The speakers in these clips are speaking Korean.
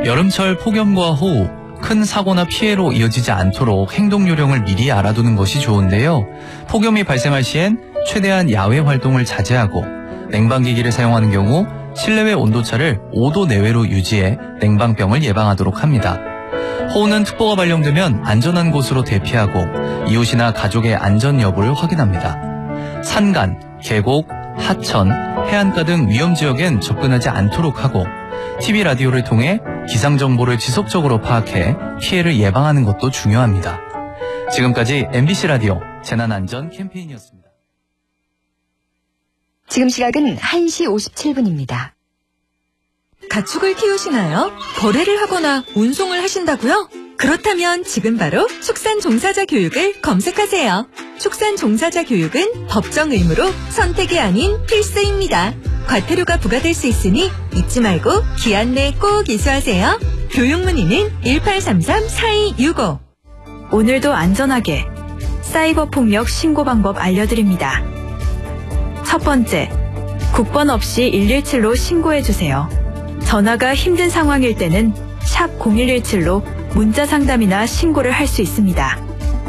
여름철 폭염과 호우, 큰 사고나 피해로 이어지지 않도록 행동 요령을 미리 알아두는 것이 좋은데요. 폭염이 발생할 시엔 최대한 야외 활동을 자제하고 냉방기기를 사용하는 경우 실내외 온도차를 5도 내외로 유지해 냉방병을 예방하도록 합니다. 호우는 특보가 발령되면 안전한 곳으로 대피하고 이웃이나 가족의 안전 여부를 확인합니다. 산간, 계곡, 하천, 해안가 등 위험 지역엔 접근하지 않도록 하고 TV, 라디오를 통해 기상 정보를 지속적으로 파악해 피해를 예방하는 것도 중요합니다. 지금까지 MBC 라디오 재난안전 캠페인이었습니다. 지금 시각은 1시 57분입니다. 가축을 키우시나요? 거래를 하거나 운송을 하신다고요? 그렇다면 지금 바로 축산 종사자 교육을 검색하세요. 축산 종사자 교육은 법정 의무로 선택이 아닌 필수입니다. 과태료가 부과될 수 있으니 잊지 말고 기한 내 꼭 이수하세요. 교육 문의는 1833-4265. 오늘도 안전하게 사이버 폭력 신고 방법 알려드립니다. 첫 번째, 국번 없이 117로 신고해주세요. 전화가 힘든 상황일 때는 샵 0117로 문자 상담이나 신고를 할 수 있습니다.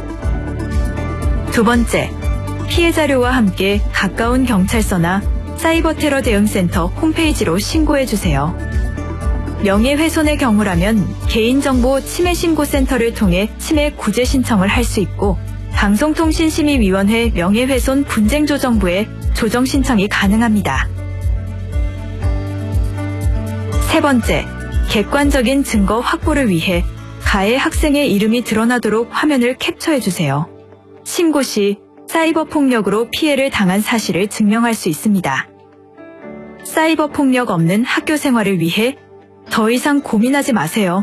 두 번째, 피해 자료와 함께 가까운 경찰서나 사이버 테러 대응센터 홈페이지로 신고해주세요. 명예훼손의 경우라면 개인정보 침해신고센터를 통해 침해 구제 신청을 할 수 있고 방송통신심의위원회 명예훼손 분쟁조정부에 조정 신청이 가능합니다. 세 번째, 객관적인 증거 확보를 위해 가해 학생의 이름이 드러나도록 화면을 캡처해주세요. 신고 시 사이버 폭력으로 피해를 당한 사실을 증명할 수 있습니다. 사이버 폭력 없는 학교 생활을 위해 더 이상 고민하지 마세요.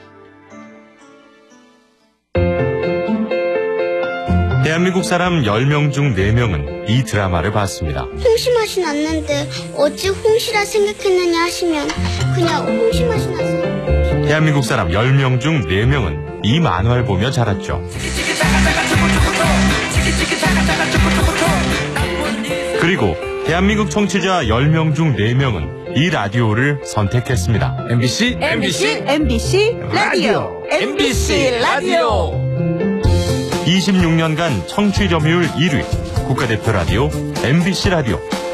대한민국 사람 10명 중 4명은 이 드라마를 봤습니다. 홍시 맛이 났는데 어찌 홍시라 생각했느냐 하시면 그냥 홍시 맛이 났어요. 대한민국 사람 10명 중 4명은 이 만화를 보며 자랐죠. 그리고 대한민국 청취자 10명 중 4명은 이 라디오를 선택했습니다. MBC 라디오. MBC 라디오. 26년간 청취 점유율 1위 국가대표 라디오 MBC 라디오.